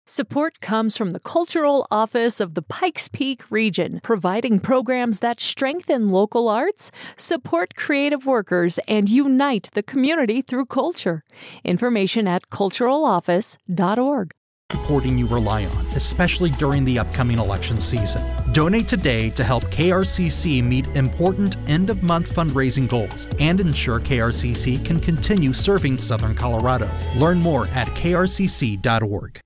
Support comes from the Cultural Office of the Pikes Peak region, providing programs that strengthen local arts, support creative workers, and unite the community through culture. Information at culturaloffice.org. Supporting you rely on, especially during the upcoming election season. Donate today to help KRCC meet important end-of-month fundraising goals and ensure KRCC can continue serving Southern Colorado. Learn more at krcc.org.